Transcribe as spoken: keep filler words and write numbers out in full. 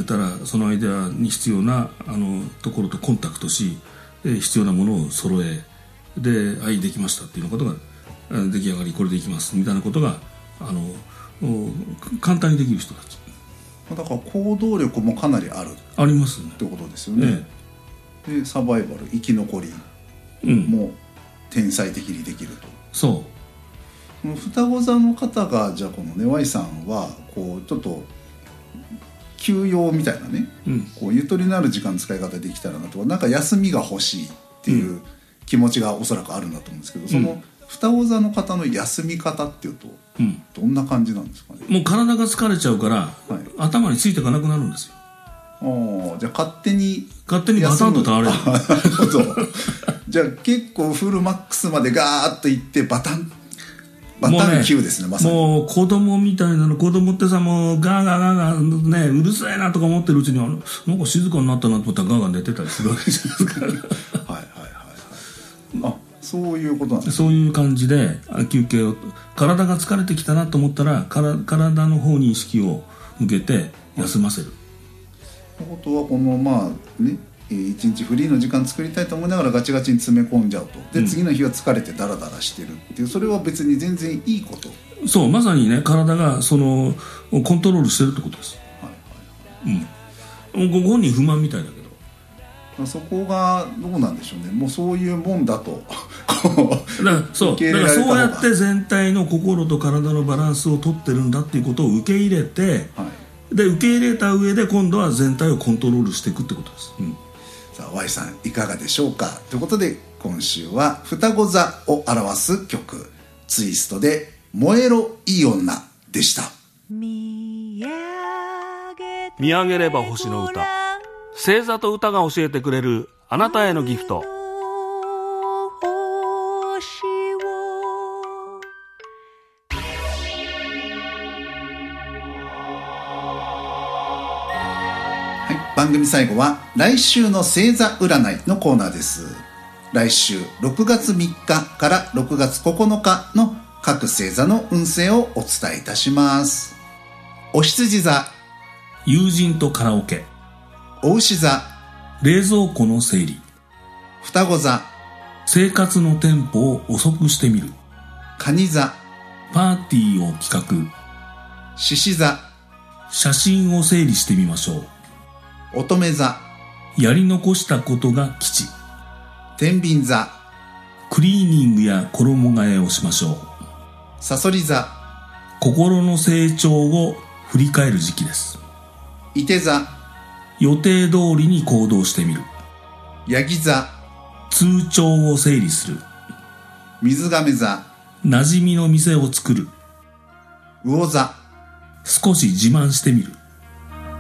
たらその間に必要なあのところとコンタクトし、必要なものを揃えで、はいできましたっていうことが出来上がりこれでいきますみたいなことがあの簡単にできる人たちだから行動力もかなりあるありますねってことですよね、ええ、でサバイバル生き残りも天才的にできると、うん、 そう双子座の方がじゃあこのね Y さんはこうちょっと休養みたいなね、うん、こうゆとりのある時間使い方できたらなとか、なんか休みが欲しいっていう気持ちがおそらくあるんだと思うんですけど、うん、その双子座の方の休み方っていうと、うん、どんな感じなんですかね。 もう体が疲れちゃうから、はい、頭についていかなくなるんですよ。 あ、じゃあ勝手に勝手にバタンと倒れる。 なるほど。じゃあ結構フルマックスまでガーッといってバタンバタン級ですね。まさにもう子供みたいなの、子供ってさ、もうガーガーガーガーね、うるさいなとか思ってるうちになんか静かになったなと思ったらガーガー寝てたりするわけじゃないですか。はいはいはいはい。 あ、そういうことなんですね。 そういう感じで休憩を、体が疲れてきたなと思ったらから体の方に意識を向けて休ませる。 ということはこのまあね、一日フリーの時間作りたいと思いながらガチガチに詰め込んじゃうと、で、うん、次の日は疲れてダラダラしてるっていう、それは別に全然いいこと。 そう、まさにね、体がそのコントロールしてるってことです。はいはいはい。うん。ご本人不満みたいだけど、 そこがどうなんでしょうね。もうそういうもんだとこうだからそうだからそうやって全体の心と体のバランスをとってるんだっていうことを受け入れて、はい、で受け入れた上で今度は全体をコントロールしていくってことです。うん。 さあ Y さんいかがでしょうか。ということで今週は双子座を表す曲ツイストで燃えろいい女でした。 見上げれば星の歌、星座と歌が教えてくれるあなたへのギフト。 番組最後は来週の星座占いのコーナーです。来週ろくがつみっかからろくがつここのかの各星座の運勢をお伝えいたします。お羊座、 友人とカラオケ。 お牛座、 冷蔵庫の整理。 双子座、 生活のテンポを遅くしてみる。 蟹座、 パーティーを企画。 獅子座、 写真を整理してみましょう。 乙女座、 やり残したことが吉。 天秤座、 クリーニングや衣替えをしましょう。 さそり座、 心の成長を振り返る時期です。 いて座、 予定通りに行動してみる。 ヤギ座、 通帳を整理する。 水亀座、 馴染みの店を作る。 魚座、 少し自慢してみる。